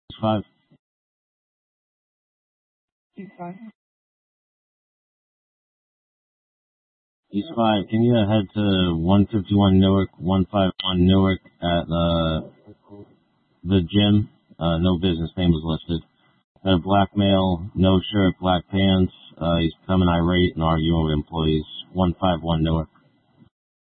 5. East 5. East 5, can you head to 151 Newark, 151 Newark at the gym? No business name is listed. Got a black male, no shirt, black pants. He's becoming irate and arguing with employees. 151 Newark.